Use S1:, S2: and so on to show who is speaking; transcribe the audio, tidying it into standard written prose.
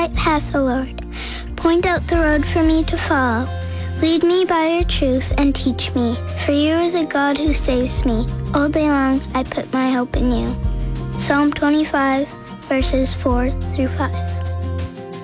S1: right path, O Lord. Point out the road for me to follow. Lead me by your truth and teach me, for you are the God who saves me. All day long I put my hope in you. Psalm 25, verses 4 through 5.